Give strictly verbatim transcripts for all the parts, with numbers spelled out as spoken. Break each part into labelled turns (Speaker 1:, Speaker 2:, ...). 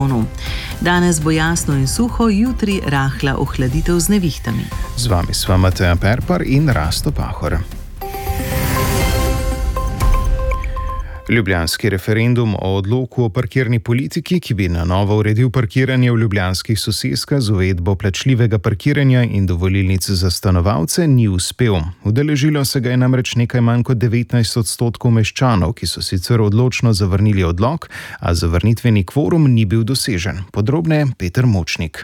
Speaker 1: Danes bo jasno in suho, jutri rahla ohladitev z nevihtami.
Speaker 2: Z vami sva Mateja Perpar in Rasto Pahor. Ljubljanski referendum o odloku o parkirni politiki, ki bi na novo uredil parkiranje v ljubljanskih soseskah z uvedbo plačljivega parkiranja in dovolilnic za stanovalce, ni uspel. Udeležilo se ga je namreč nekaj manj kot devetnajst odstotkov meščanov, ki so sicer odločno zavrnili odlok, a zavrnitveni kvorum ni bil dosežen. Podrobneje Peter Močnik.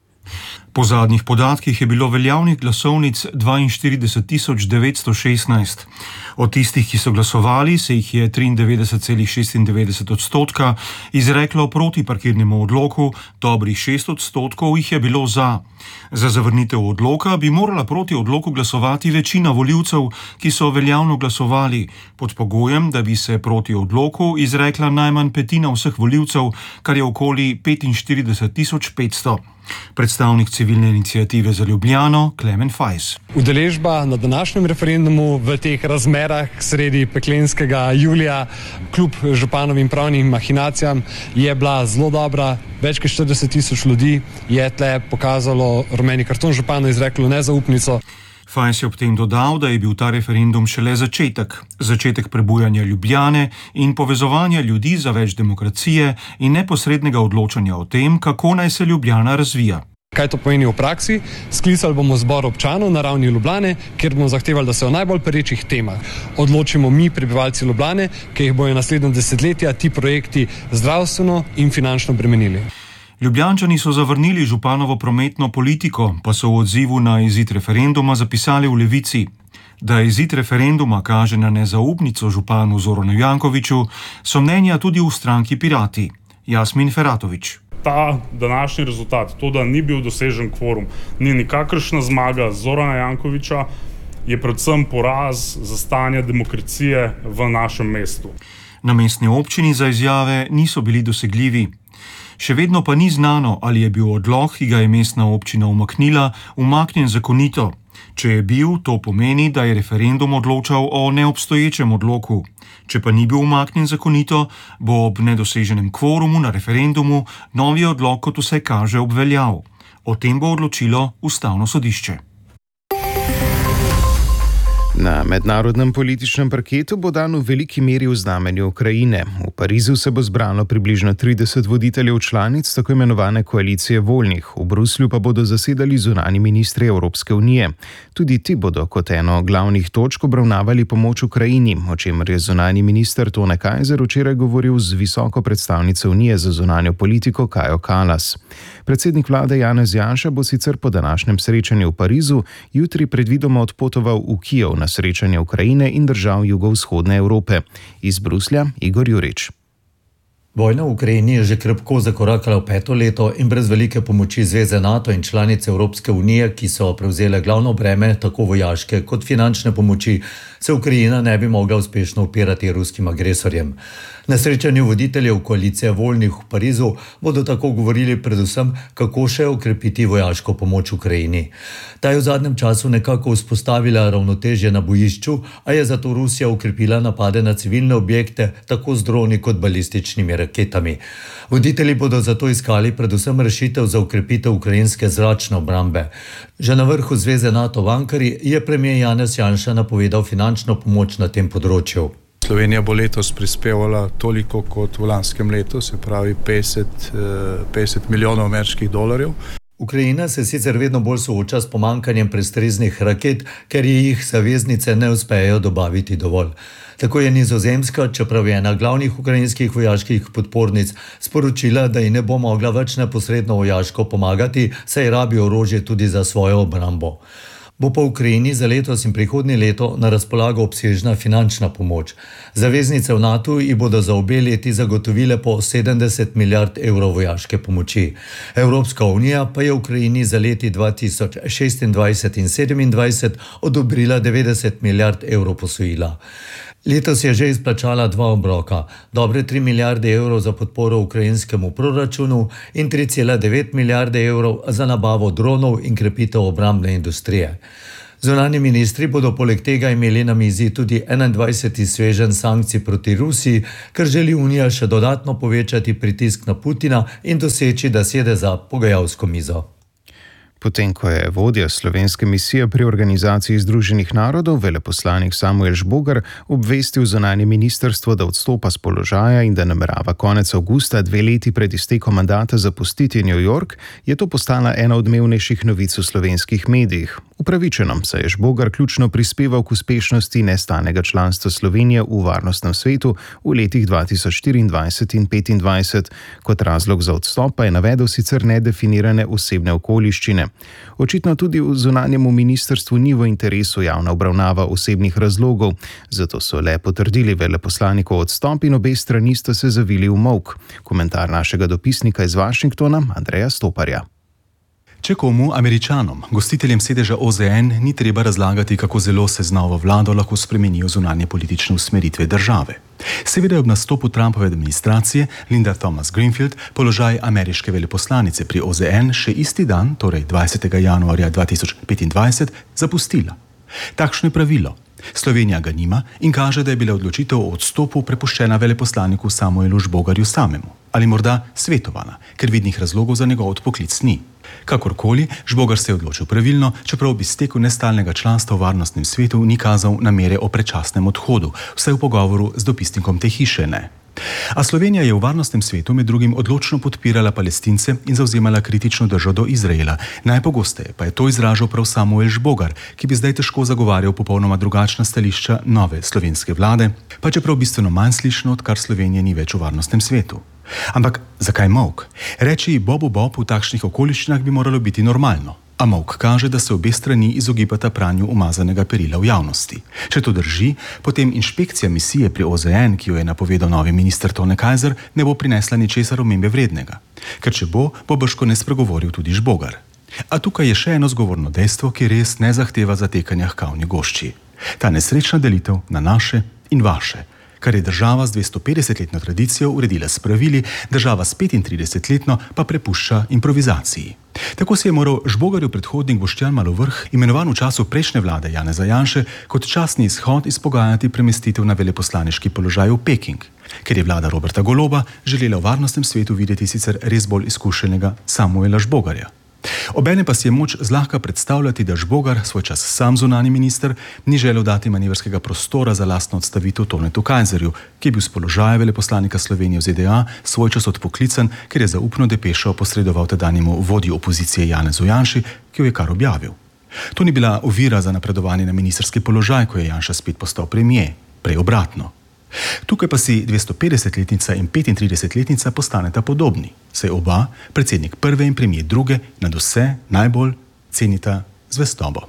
Speaker 3: Po zadnjih podatkih je bilo veljavnih glasovnic dvainštirideset tisoč devetsto šestnajst. Od tistih, ki so glasovali, se jih je triindevetdeset celih šestindevetdeset odstotka izreklo proti parkirnemu odloku, dobrih šest odstotkov jih je bilo za. Za zavrnitev odloka bi morala proti odloku glasovati večina volivcev, ki so veljavno glasovali, pod pogojem, da bi se proti odloku izrekla najmanj petina vseh volivcev, kar je okoli petinštirideset tisoč petsto. Predstavnik civilne iniciative za Ljubljano, Klemen Fajs.
Speaker 4: Udeležba na današnjem referendumu v teh razmerah sredi peklenskega julija, kljub županovim pravnim mahinacijam, je bila zelo dobra. Več kot štirideset tisoč ljudi je tle pokazalo rumeni karton, županu izreklo nezaupnico.
Speaker 3: Fajs je ob tem dodal, da je bil ta referendum šele začetek. Začetek prebujanja Ljubljane in povezovanja ljudi za več demokracije in neposrednega odločanja o tem, kako naj se Ljubljana razvija.
Speaker 4: Kaj to pomeni v praksi? Sklicali bomo zbor občanov na ravni Ljubljane, kjer bomo zahtevali, da se o najbolj perečih temah odločimo mi, prebivalci Ljubljane, ki jih bojo naslednja desetletja ti projekti zdravstveno in finančno bremenili.
Speaker 3: Ljubljančani so zavrnili županovo prometno politiko, pa so v odzivu na izid referenduma zapisali v Levici. Da izid referenduma kaže na nezaupnico županu Zoranu Jankoviću, so mnenja tudi v stranki Pirati. Jasmin Feratović.
Speaker 5: Ta današnji rezultat, to, da ni bil dosežen kvorum, ni nikakršna zmaga Zorana Jankovića, je predvsem poraz za stanje demokracije v našem mestu.
Speaker 3: Na mestni občini za izjave niso bili dosegljivi. Še vedno pa ni znano, ali je bil odlok, ki ga je mestna občina umaknila, umaknjen zakonito. Če je bil, to pomeni, da je referendum odločal o neobstoječem odloku. Če pa ni bil umaknjen zakonito, bo ob nedoseženem kvorumu na referendumu novi odlok, kot vse kaže, obveljal. O tem bo odločilo Ustavno sodišče.
Speaker 2: Na mednarodnem političnem parketu bo dan v veliki meri v znamenju Ukrajine. V Parizu se bo zbralo približno trideset voditeljev članic tako imenovane koalicije voljnih, v Bruslju pa bodo zasedali zunanji ministri Evropske unije. Tudi ti bodo kot eno glavnih točk obravnavali pomoč Ukrajini, o čemer je zunanji minister Tone Kajzer včeraj govoril z visoko predstavnico Unije za zunanjo politiko Kajo Kallas. Predsednik vlade Janez Janša bo sicer po današnjem srečanju v Parizu jutri predvidoma odpotoval v Kijev na srečanje Ukrajine in držav jugovzhodne Evrope. Iz Bruslja Igor Jurič.
Speaker 6: Vojna v Ukrajini je že krepko zakorakala v peto leto in brez velike pomoči Zveze NATO in članice Evropske unije, ki so prevzele glavno breme tako vojaške kot finančne pomoči, se Ukrajina ne bi mogla uspešno upirati ruskim agresorjem. Na srečanju voditeljev koalicije voljnih v Parizu bodo tako govorili predvsem, kako še okrepiti vojaško pomoč Ukrajini. Ta je v zadnjem času nekako vzpostavila ravnotežje na bojišču, a je zato Rusija ukrepila napade na civilne objekte tako z droni kot balističnimi raketami. Voditelji bodo zato iskali predvsem rešitev za ukrepitev ukrajinske zračne obrambe. Že na vrhu Zveze NATO v Ankari je premier Janez Janša napovedal finančno pomoč na tem področju.
Speaker 7: Slovenija bo letos prispevala toliko kot v lanskem letu, se pravi petdeset, petdeset milijonov ameriških dolarjev.
Speaker 6: Ukrajina se sicer vedno bolj sooča s pomankanjem prestreznih raket, ker jih zaveznice ne uspejo dobaviti dovolj. Tako je Nizozemska, čeprav je ena glavnih ukrajinskih vojaških podpornic, sporočila, da ji ne bo mogla več neposredno vojaško pomagati, saj rabi orožje tudi za svojo obrambo. Bo pa Ukrajini za letos in prihodnje leto na razpolago obsežna finančna pomoč. Zaveznice v NATO ji bodo za obe leti zagotovile po sedemdeset milijard evrov vojaške pomoči. Evropska unija pa je Ukrajini za leti dva tisoč šestindvajset in sedemindvajset odobrila devetdeset milijard evrov posojila. Letos je že izplačala dva obroka, dobre tri milijarde evrov za podporo ukrajinskemu proračunu in tri cela devet milijarde evrov za nabavo dronov in krepitev obrambne industrije. Zunanji ministri bodo poleg tega imeli na mizi tudi enaindvajseti sveženj sankcij proti Rusiji, ker želi Unija še dodatno povečati pritisk na Putina in doseči, da sede za pogajalsko mizo.
Speaker 2: Potem, ko je vodja slovenske misije pri Organizaciji združenih narodov, veleposlanik Samuel Žbogar, obvestil zunanje ministrstvo, da odstopa s položaja in da namerava konec avgusta, dve leti pred iztekom mandata, zapustiti New York, je to postala ena odmevnejših novic v slovenskih medijih. Upravičeno, saj je Žbogar ključno prispeval k uspešnosti nestalnega članstva Slovenije v varnostnem svetu v letih dva tisoč štiriindvajset in petindvajset. Kot razlog za odstop pa je navedel sicer nedefinirane osebne okoliščine. Očitno tudi v zunanjemu ministrstvu ni v interesu javna obravnava osebnih razlogov, zato so le potrdili veleposlanikov odstop in obe strani sta se zavili v molk. Komentar našega dopisnika iz Washingtona, Andreja Stoparja.
Speaker 8: Če komu, Američanom, gostiteljem sedeža O Z N, ni treba razlagati, kako zelo se z novo vlado lahko spremenijo zunanje politične usmeritve države. Seveda je ob nastopu Trumpove administracije Linda Thomas Greenfield položaj ameriške veleposlanice pri O Z N še isti dan, torej dvajsetega januarja dva tisoč petindvajset, zapustila. Takšno je pravilo. Slovenija ga nima in kaže, da je bila odločitev o odstopu prepuščena veleposlaniku Samuelu Žbogarju samemu. Ali morda svetovana, ker vidnih razlogov za njegov odpoklic ni. Kakorkoli, Žbogar se je odločil pravilno, čeprav bi steku nestalnega članstva v varnostnem svetu ni kazal namere o predčasnem odhodu, vsaj v pogovoru z dopisnikom te hiše ne. A Slovenija je v varnostnem svetu med drugim odločno podpirala Palestince in zavzemala kritično držo do Izraela. Najpogosteje pa je to izražal prav Samuel Žbogar, ki bi zdaj težko zagovarjal popolnoma drugačna stališča nove slovenske vlade, pa čeprav bistveno manj slišno, odkar Slovenije ni več v varnostnem svetu. Ampak zakaj molk? Reči Bobu Bob v takšnih okoliščinah bi moralo biti normalno. A molk kaže, da se obe strani izogibata pranju umazanega perila v javnosti. Če to drži, potem inšpekcija misije pri O Z N, ki jo je napovedal novi minister Tone Kajzer, ne bo prinesla ničesar omembe vrednega. Ker če bo, bo brško ne spregovoril tudi Žbogar. A tukaj je še eno zgovorno dejstvo, ki res ne zahteva zatekanja h kavni gošči. Ta nesrečna delitev na naše in vaše, kar je država z dvestopetdesetletno tradicijo uredila s pravili, država s petintridesetletno pa prepušča improvizaciji. Tako se je moral Žbogarjev predhodnik Boštjan Malovrh, imenovan v času prejšnje vlade Janeza Janše, kot častni izhod izpogajati premestitev na veleposlaniški položaj v Peking, ker je vlada Roberta Goloba želela v varnostnem svetu videti sicer res bolj izkušenega Samuela Žbogarja. Obene pa si je moč zlahka predstavljati, da Žbogar, svoj čas sam zunanji minister, ni želel dati manevrskega prostora za lastno odstavitev Tonetu Kajzerju, ki je bil s položaja veleposlanika Slovenije v Z D A svoj čas odpoklican, ker je zaupno depešo posredoval tedanjemu vodji opozicije Janezu Janši, ki jo je kar objavil. To ni bila ovira za napredovanje na ministrski položaj, ko je Janša spet postal premier, prej obratno. Tukaj pa si dvestopetdesetletnica in petintridesetletnica postaneta podobni, saj oba, predsednik prve in premier druge, nad vse najbolj cenita zvestobo.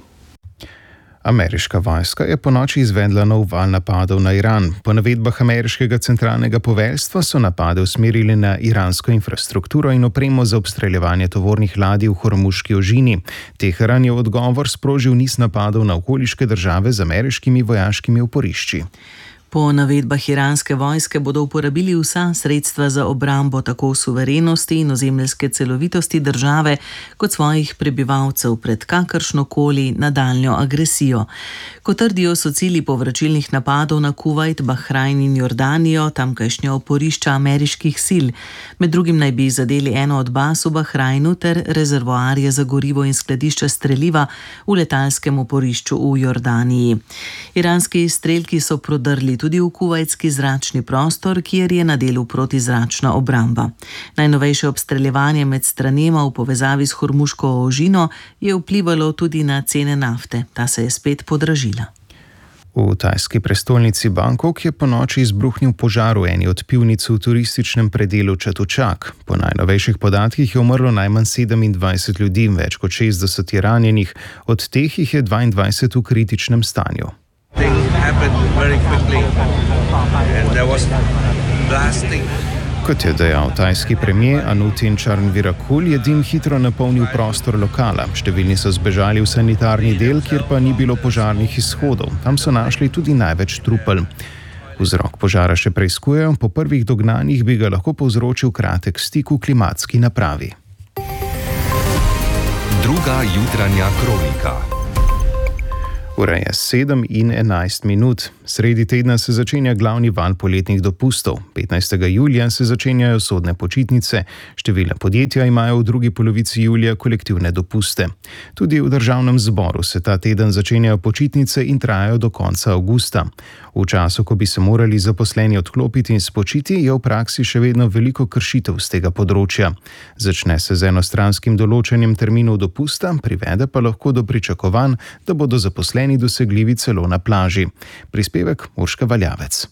Speaker 2: Ameriška vojska je ponoči izvedla nov val napadov na Iran. Po navedbah ameriškega centralnega poveljstva so napade usmerili na iransko infrastrukturo in opremo za obstreljevanje tovornih ladij v Hormuški ožini. Teheran je v odgovor sprožil niz napadov na okoliške države z ameriškimi vojaškimi oporišči.
Speaker 1: Po navedbah iranske vojske bodo uporabili vsa sredstva za obrambo tako suverenosti in ozemeljske celovitosti države kot svojih prebivalcev pred kakršnokoli nadaljnjo agresijo. Kot trdijo, so cilji povračilnih napadov na Kuvajt, Bahrajn in Jordanijo, tamkajšnja oporišča ameriških sil. Med drugim naj bi zadeli eno od baz v Bahrajnu ter rezervoarje za gorivo in skladišča streliva v letalskem oporišču v Jordaniji. Iranski izstrelki so prodrli tudi v kuvajtski zračni prostor, kjer je na delu protizračna obramba. Najnovejše obstreljevanje med stranema v povezavi s Hormuško ožino je vplivalo tudi na cene nafte. Ta se je spet podražila.
Speaker 2: V tajski prestolnici Bangkok je ponoči izbruhnil požar v eni od pivnic v turističnem predelu Chatuchak. Po najnovejših podatkih je umrlo najmanj sedemindvajset ljudi, več kot šestdeset je ranjenih, od teh jih je dvaindvajset v kritičnem stanju. Kot je dejal tajski premier Anutin Charnvirakul, je dim hitro napolnil prostor lokala. Številni so zbežali v sanitarni del, kjer pa ni bilo požarnih izhodov. Tam so našli tudi največ trupel. Vzrok požara še preiskujejo, po prvih dognanjih bi ga lahko povzročil kratek stik v klimatski napravi.
Speaker 9: Druga jutranja kronika.
Speaker 2: Ura je sedem in enajst minut. Sredi tedna se začenja glavni val poletnih dopustov. petnajstega julija se začenjajo sodne počitnice. Številna podjetja imajo v drugi polovici julija kolektivne dopuste. Tudi v državnem zboru se ta teden začenjajo počitnice in trajajo do konca avgusta. V času, ko bi se morali zaposleni odklopiti in spočiti, je v praksi še vedno veliko kršitev z tega področja. Začne se z enostranskim določanjem terminov dopusta, privede pa lahko do pričakovanj, da bodo zaposleni dosegljivi celo na plaži. Prispevek Urška Valjavec.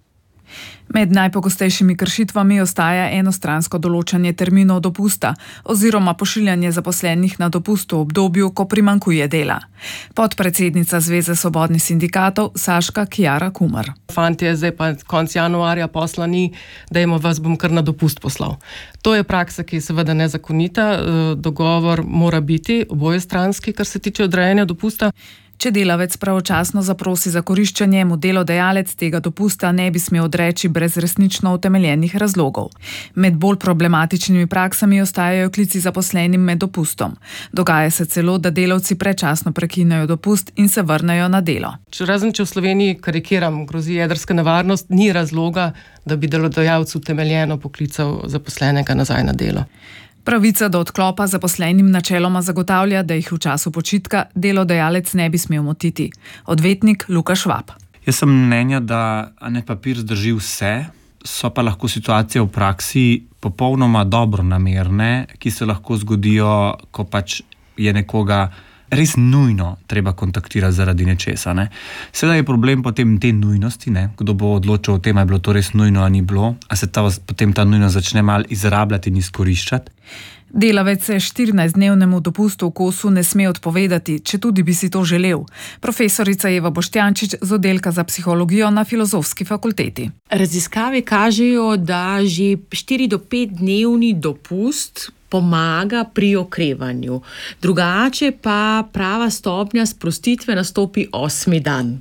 Speaker 9: Med najpogostejšimi kršitvami ostaja enostransko določanje terminov dopusta oziroma pošiljanje zaposlenih na dopust v obdobju, ko primanjkuje dela. Podpredsednica Zveze svobodnih sindikatov Saška Kjara Kumar.
Speaker 10: Fantje, zdaj pa konc januarja posla ni, dajmo vas bom kar na dopust poslal. To je praksa, ki je seveda nezakonita. Dogovor mora biti obojestranski, kar se tiče odrejanja dopusta. Če delavec pravočasno zaprosi za koriščenje, mu delodajalec tega dopusta ne bi smel odreči brez resnično utemeljenih razlogov. Med bolj problematičnimi praksami ostajajo klici zaposlenim med dopustom. Dogaja se celo, da delavci predčasno prekinejo dopust in se vrnejo na delo. Če razen če v Sloveniji, karikiram, grozi jedrska nevarnost, ni razloga, da bi delodajalec utemeljeno poklical zaposlenega nazaj na delo. Pravica do odklopa zaposlenim načeloma zagotavlja, da jih v času počitka delodajalec ne bi smel motiti. Odvetnik Luka Švab.
Speaker 11: Jaz sem mnenja, da ne papir zdrži vse, so pa lahko situacije v praksi popolnoma dobronamerne, ki se lahko zgodijo, ko pač je nekoga res nujno treba kontaktirati zaradi nečesa. Ne? Seveda je problem potem te nujnosti, ne? Kdo bo odločil o tem, ali je bilo to res nujno ali ni bilo, a se ta, potem ta nujnost začne malo izrabljati in izkoriščati.
Speaker 9: Delavec se štirinajstdnevnemu dopustu v kosu ne sme odpovedati, če tudi bi si to želel. Profesorica Eva Boštjančič z oddelka za psihologijo na Filozofski fakulteti.
Speaker 12: Raziskave kažejo, da že štiri do pet dnevni dopust pomaga pri okrevanju. Drugače pa prava stopnja sprostitve nastopi osmi dan.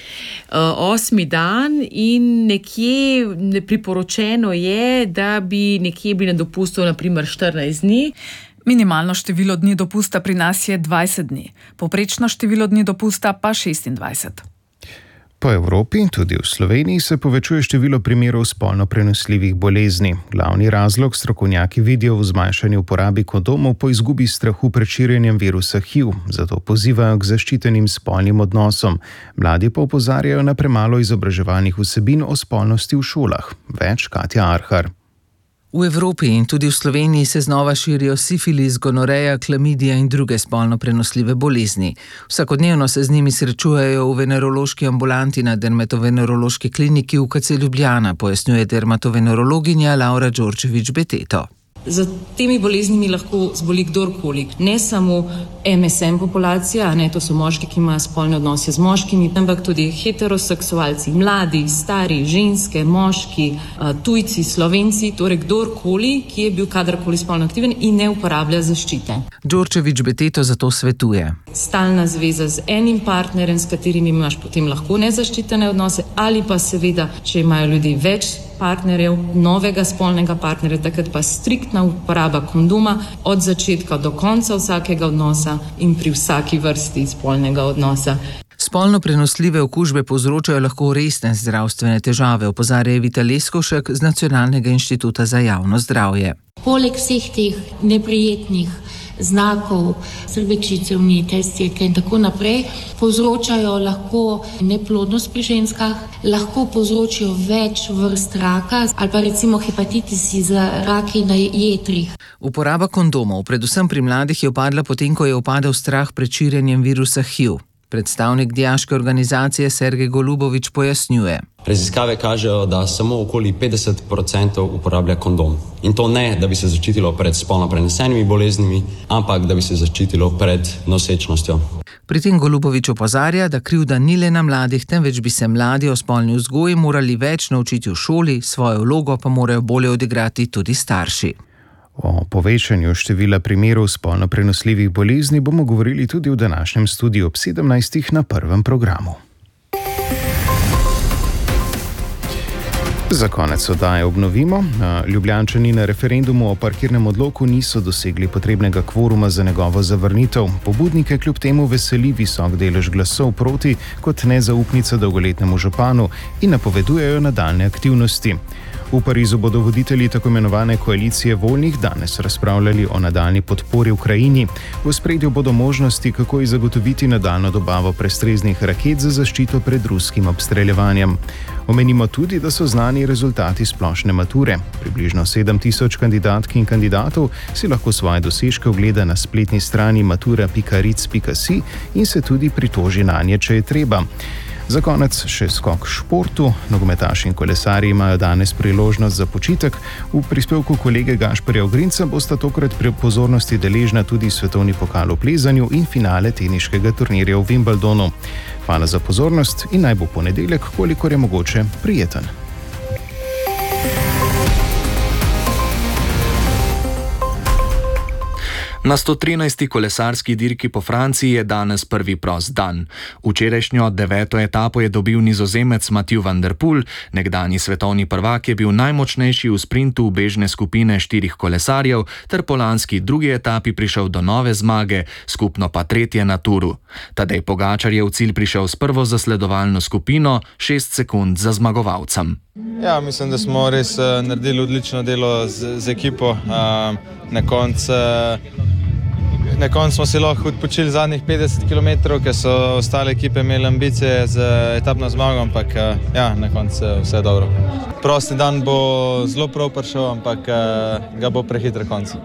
Speaker 12: Uh, osmi dan in nekje priporočeno je, da bi nekje bili na dopustu naprimer štirinajst dni.
Speaker 9: Minimalno število dni dopusta pri nas je dvajset dni, povprečno število dni dopusta pa šestindvajset.
Speaker 2: Po Evropi in tudi v Sloveniji se povečuje število primerov spolno prenosljivih bolezni. Glavni razlog strokovnjaki vidijo v zmanjšanju uporabi kondomov po izgubi strahu pred širjenjem virusa H I V, zato pozivajo k zaščitenim spolnim odnosom. Mladi pa opozarjajo na premalo izobraževalnih vsebin o spolnosti v šolah. Več Katja Arhar.
Speaker 13: V Evropi in tudi v Sloveniji se znova širijo sifilis, gonoreja, klamidija in druge spolno prenosljive bolezni. Vsakodnevno se z njimi srečujejo v venerološki ambulanti na dermatovenerološki kliniki v K C Ljubljana, pojasnjuje dermatovenerologinja Laura Đorđević-Beteto.
Speaker 14: Za temi boleznimi lahko zboli kdorkoli, ne samo M S M populacija, ne, to so moški, ki imajo spolne odnose z moškimi, ampak tudi heteroseksualci, mladi, stari, ženske, moški, tujci, Slovenci, torej kdorkoli, ki je bil kadarkoli spolno aktiven in ne uporablja zaščite.
Speaker 13: Đorđević-Beteto zato svetuje.
Speaker 14: Stalna zveza z enim partnerjem, s katerim imaš potem lahko nezaščitene odnose, ali pa seveda, če imajo ljudi več partnerjev, novega spolnega partnerja, takrat pa striktna uporaba kondoma od začetka do konca vsakega odnosa in pri vsaki vrsti spolnega odnosa.
Speaker 13: Spolno prenosljive okužbe povzročajo lahko resne zdravstvene težave, opozarja Evita Leskovšek z Nacionalnega inštituta za javno zdravje.
Speaker 15: Poleg vseh teh neprijetnih znakov, srbečice, vnete, steke in tako naprej, povzročajo lahko neplodnost pri ženskah, lahko povzročijo več vrst raka ali pa recimo hepatitisi za raki na jetrih.
Speaker 13: Uporaba kondomov, predvsem pri mladih, je upadla potem, ko je upadel strah pred širjenjem virusa H I V. Predstavnik dijaške organizacije Sergej Golubović pojasnjuje.
Speaker 16: Raziskave kažejo, da samo okoli petdeset procentov uporablja kondom. In to ne, da bi se zaščitilo pred spolno prenesenimi boleznimi, ampak da bi se zaščitilo pred nosečnostjo.
Speaker 13: Pri tem Golubović opozarja, da krivda ni le na mladih, temveč bi se mladi o spolni vzgoji morali več naučiti v šoli, svojo vlogo pa morajo bolje odigrati tudi starši.
Speaker 2: O povečanju števila primerov spolno prenosljivih bolezni bomo govorili tudi v današnjem studiu ob sedemnajstih na prvem programu. Za konec oddaje obnovimo. Ljubljančani na referendumu o parkirnem odloku niso dosegli potrebnega kvoruma za njegovo zavrnitev. Pobudnike kljub temu veseli visok delež glasov proti kot nezaupnica dolgoletnemu županu in napovedujejo nadaljne aktivnosti. V Parizu bodo voditelji tako imenovane koalicije voljnih danes razpravljali o nadaljni podpori Ukrajini. V ospredju bodo možnosti, kako ji zagotoviti nadaljno dobavo prestreznih raket za zaščito pred ruskim obstreljevanjem. Omenimo tudi, da so znani rezultati splošne mature. Približno sedem tisoč kandidatk in kandidatov si lahko svoje dosežke ogleda na spletni strani matura pika ric pika si in se tudi pritoži nanje, če je treba. Za konec še skok športu. Nogometaši in kolesarji imajo danes priložnost za počitek. V prispevku kolege Gašperja Ogrinca bosta tokrat pri pozornosti deležna tudi svetovni pokal v plezanju in finale teniškega turnirja v Wimbledonu. Hvala za pozornost in naj bo ponedeljek, kolikor je mogoče, prijeten.
Speaker 17: Na sto trinajsti kolesarski dirki po Franciji je danes prvi prost dan. Včerajšnjo deveto etapo je dobil Nizozemec Mathieu van der Poel, nekdanji svetovni prvak je bil najmočnejši v sprintu bežne skupine štirih kolesarjev ter po lanski drugi etapi prišel do nove zmage, skupno pa tretje na turu. Tadej Pogačar je v cilj prišel s prvo zasledovalno skupino, šest sekund za zmagovalcem.
Speaker 18: Ja, mislim, da smo res uh, naredili odlično delo z, z ekipo. Uh, na koncu uh, Na koncu smo si lahko odpočili zadnjih petdeset kilometrov, ker so ostale ekipe imeli ambicije z etapno zmago, ampak ja, na koncu vse dobro. Prosti dan bo zelo prav prišel, ampak ga bo prehiter konc.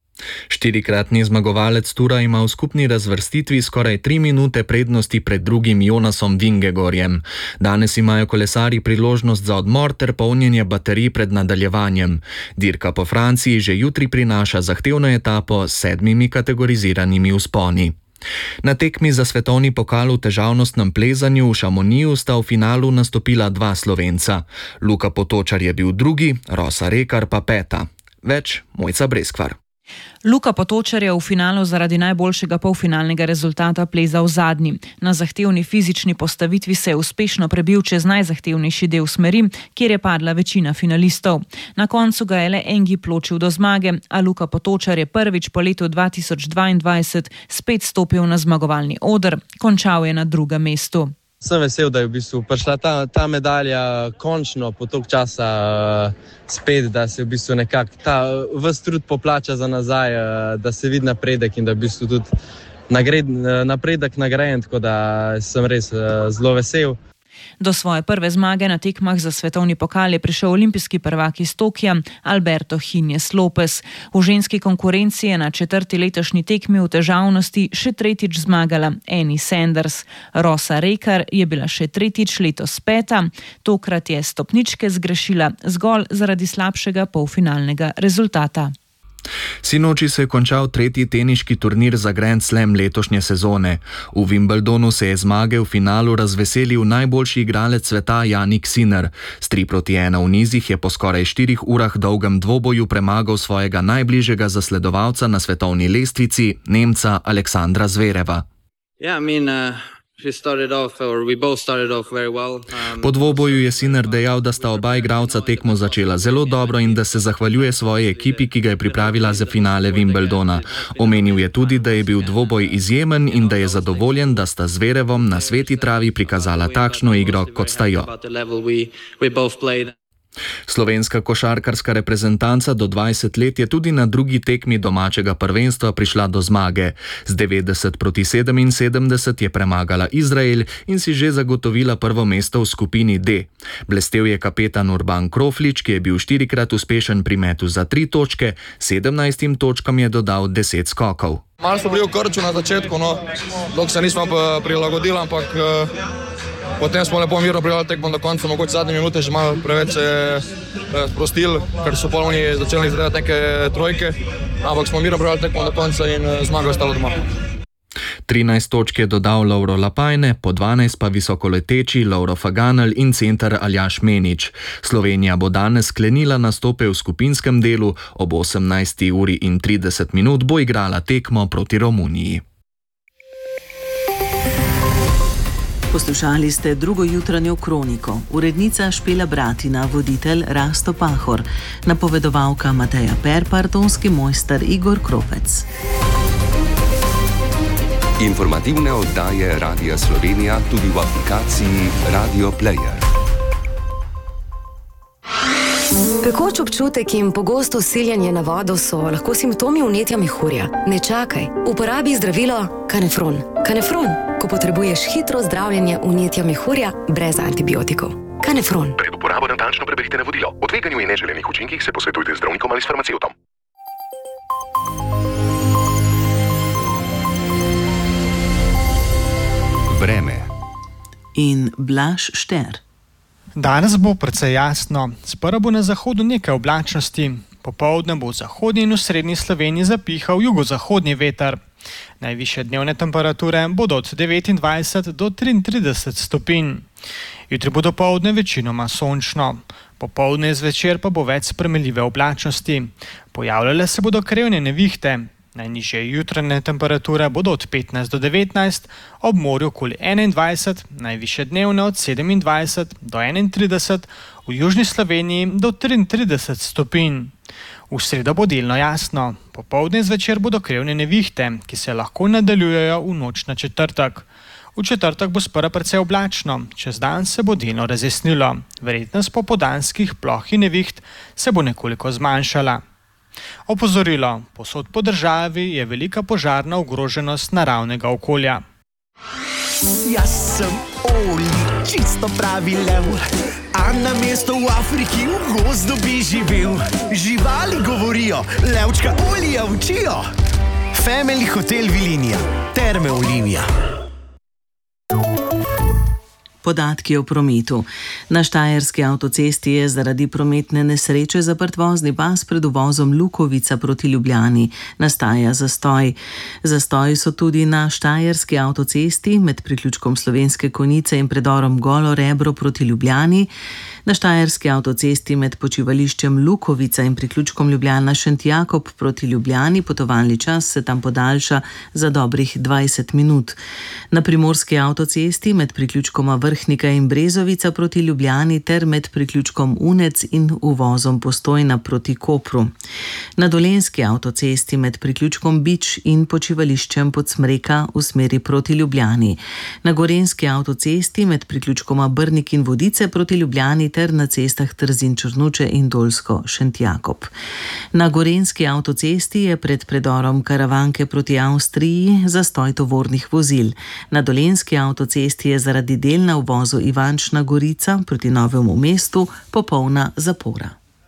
Speaker 17: Štirikratni zmagovalec tura ima v skupni razvrstitvi skoraj tri minute prednosti pred drugim Jonasom Vingegorjem. Danes imajo kolesarji priložnost za odmor ter polnjenje baterij pred nadaljevanjem. Dirka po Franciji že jutri prinaša zahtevno etapo s sedmimi kategoriziranimi vzponi. Na tekmi za svetovni pokal v težavnostnem plezanju v Šamoniju sta v finalu nastopila dva Slovenca. Luka Potočar je bil drugi, Rosa Rekar pa peta. Več Mojca Breskvar.
Speaker 19: Luka Potočar je v finalu zaradi najboljšega polfinalnega rezultata plezal zadnji. Na zahtevni fizični postavitvi se je uspešno prebil čez najzahtevnejši del smeri, kjer je padla večina finalistov. Na koncu ga je le Engi pločil do zmage, a Luka Potočar je prvič po letu dva tisoč dvaindvajset spet stopil na zmagovalni oder, končal je na drugem mestu.
Speaker 20: Sem vesel, da je v bistvu prišla ta, ta medalja končno po toliko časa uh, spet, da se v bistvu nekako ta ves trud poplača za nazaj, uh, da se vidi napredek in da v bistvu tudi nagred, uh, napredek nagrajen, tako da sem res uh, zelo vesel.
Speaker 19: Do svoje prve zmage na tekmah za svetovni pokal je prišel olimpijski prvak iz Tokija Alberto Hinjes Lopez. V ženski konkurenci je na četrti letošnji tekmi v težavnosti še tretjič zmagala Annie Sanders. Rosa Rekar je bila še tretjič letos peta, tokrat je stopničke zgrešila zgolj zaradi slabšega polfinalnega rezultata.
Speaker 17: Sinoči se je končal tretji teniški turnir za Grand Slam letošnje sezone. V Wimbledonu se je zmage v finalu razveselil najboljši igralec sveta Jannik Sinner. S tri proti ena v nizih je po skoraj štirih urah dolgem dvoboju premagal svojega najbližjega zasledovalca na svetovni lestvici, Nemca Aleksandra Zvereva.
Speaker 21: Yeah, I mean, uh...
Speaker 17: Po dvoboju je Sinner dejal, da sta oba igralca tekmo začela zelo dobro in da se zahvaljuje svoji ekipi, ki ga je pripravila za finale Wimbledona. Omenil je tudi, da je bil dvoboj izjemen in da je zadovoljen, da sta Zverevom na sveti travi prikazala takšno igro, kot sta jo. Slovenska košarkarska reprezentanca do dvajset let je tudi na drugi tekmi domačega prvenstva prišla do zmage. Z devetdeset proti sedeminsedemdeset je premagala Izrael in si že zagotovila prvo mesto v skupini D. Blestel je kapetan Urban Kroflič, ki je bil štirikrat uspešen pri metu za tri točke, sedemnajstim točkam je dodal deset skokov.
Speaker 22: Malo smo bili v krču na začetku, no, dok se nismo prilagodili, ampak potem smo lepo mirno prijeli tekmo do konca, mogoče zadnje minute že malo preveč se sprostili, ker so pol oni začeli izgledati neke trojke, ampak smo mirno prijeli tekmo do konca in zmaga ostala doma.
Speaker 17: trinajst točk je dodal Lovro Lapajne, po dvanajst pa visokoleteči Lovro Faganel in center Aljaž Menič. Slovenija bo danes sklenila nastope v skupinskem delu, ob osemnajsti uri in trideset minut bo igrala tekmo proti Romuniji.
Speaker 1: Poslušali ste drugo jutranjo kroniko. Urednica Špela Bratina, voditelj Rasto Pahor, napovedovalka Mateja Perpar, tonski mojster Igor Kropec.
Speaker 4: Informativne oddaje Radia Slovenija tudi v aplikaciji Radio Player.
Speaker 21: Pekoč občutek in pogosto siljanje na vodo so lahko simptomi vnetja mehurja. Ne čakaj, uporabi zdravilo Kanefron. Kanefron, ko potrebuješ hitro zdravljenje vnetja mehurja brez antibiotikov. Kanefron.
Speaker 23: Pred uporabo natančno preberite navodilo. O tveganju in neželenih učinkih se posvetujte z zdravnikom ali s farmacevtom.
Speaker 4: Vreme
Speaker 1: in Blaž Šter.
Speaker 24: Danes bo precej jasno, sprva bo na zahodu nekaj oblačnosti, popoldne bo v zahodni in v srednji Sloveniji zapihal jugozahodni veter. Najvišje dnevne temperature bodo od devetindvajset do triintrideset stopinj. Jutri bo dopoldne večinoma sončno, popoldne in zvečer pa bo več spremenljive oblačnosti. Pojavljale se bodo krevne nevihte. Najnižje jutranje temperature bodo od petnajst do devetnajst, ob morju okoli enaindvajset, najvišje dnevne od sedemindvajset do enaintrideset, v južni Sloveniji do triintrideset stopinj. V sredo bo delno jasno, popoldne in zvečer bodo krevne nevihte, ki se lahko nadaljujejo v noč na četrtek. V četrtek bo sprva precej oblačno, čez dan se bo delno razjasnilo. Verjetnost popoldanskih ploh in neviht se bo nekoliko zmanjšala. Opozorilo, povsod po državi je velika požarna ogroženost naravnega okolja.
Speaker 25: Jaz sem Oli, čisto pravi lev, a na mesto v Afriki v gozdu bi živel. Živali govorijo, levčka Olija učijo. Family Hotel Vilinija, Terme Olimija.
Speaker 1: Podatki o prometu. Na štajerski avtocesti je zaradi prometne nesreče zaprt vozni pas pred uvozom Lukovica proti Ljubljani. Nastaja zastoj. Zastoji so tudi na štajerski avtocesti med priključkom Slovenske Konjice in predorom Golo Rebro proti Ljubljani. Na štajerski avtocesti med počivališčem Lukovica in priključkom Ljubljana Šentjakob proti Ljubljani potovalni čas se tam podaljša za dobrih dvajset minut. Na primorski avtocesti med priključkoma Vrhnika in Brezovica proti Ljubljani ter med priključkom Unec in uvozom Postojna proti Kopru. Na dolenjski avtocesti med priključkom Bič in počivališčem Podsmreka v smeri proti Ljubljani. Na gorenjski avtocesti med priključkoma Brnik in Vodice proti Ljubljani ter na cestah Trzin Črnuče in Dolsko Šentjakob. Na gorenjski avtocesti je pred predorom Karavanke proti Avstriji zastoj tovornih vozil. Na dolenjski avtocesti je zaradi del na uvozu Ivančna Gorica proti Novemu mestu popolna zapora.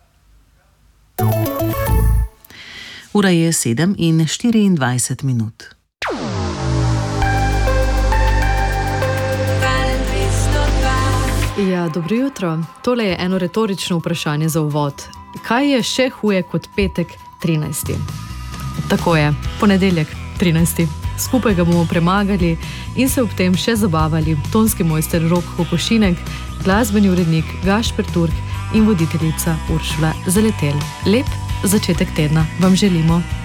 Speaker 1: Ura je sedem in štiriindvajset minut.
Speaker 26: Ja, dobro jutro. Tole je eno retorično vprašanje za uvod. Kaj je še huje kot petek trinajsti? Tako je, ponedeljek trinajsti. Skupaj ga bomo premagali in se ob tem še zabavali. Tonski mojster Rok Kokošinek, glasbeni urednik Gašper Turk in voditeljica Uršula Zaletel. Lep začetek tedna vam želimo.